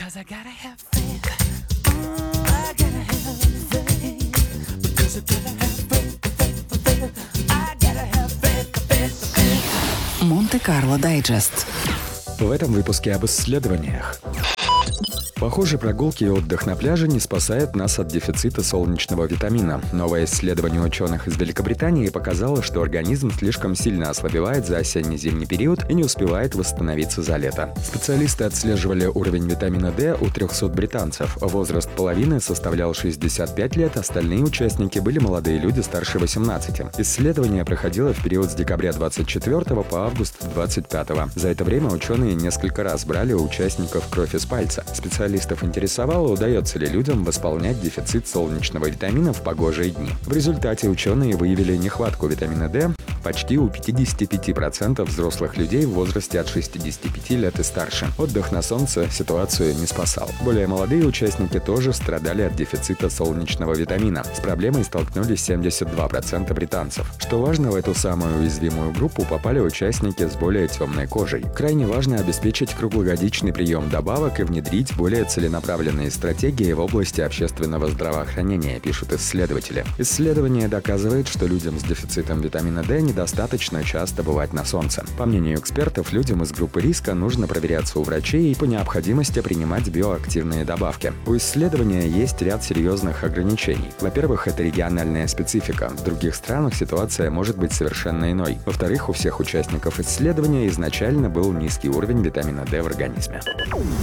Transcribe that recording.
Cause I gotta have faith. I gotta have faith. Because I gotta have faith. I gotta have faith. Монте-Карло Дайджест. В этом выпуске об исследованиях. Похоже, прогулки и отдых на пляже не спасают нас от дефицита солнечного витамина. Новое исследование ученых из Великобритании показало, что организм слишком сильно ослабевает за осенне-зимний период и не успевает восстановиться за лето. Специалисты отслеживали уровень витамина D у 300 британцев. Возраст половины составлял 65 лет, остальные участники были молодые люди старше 18. Исследование проходило в период с декабря 24 по август 25. За это время ученые несколько раз брали у участников кровь из пальца. Специалистов интересовало, удается ли людям восполнять дефицит солнечного витамина в погожие дни. В результате ученые выявили нехватку витамина D почти у 55% взрослых людей в возрасте от 65 лет и старше. Отдых на солнце ситуацию не спасал. Более молодые участники тоже страдали от дефицита солнечного витамина. С проблемой столкнулись 72% британцев. Что важно, в эту самую уязвимую группу попали участники с более темной кожей. Крайне важно обеспечить круглогодичный прием добавок и внедрить более целенаправленные стратегии в области общественного здравоохранения, пишут исследователи. Исследование доказывает, что людям с дефицитом витамина D недостаточно часто бывать на солнце. По мнению экспертов, людям из группы риска нужно проверяться у врачей и по необходимости принимать биоактивные добавки. У исследования есть ряд серьезных ограничений. Во-первых, это региональная специфика. В других странах ситуация может быть совершенно иной. Во-вторых, у всех участников исследования изначально был низкий уровень витамина D в организме.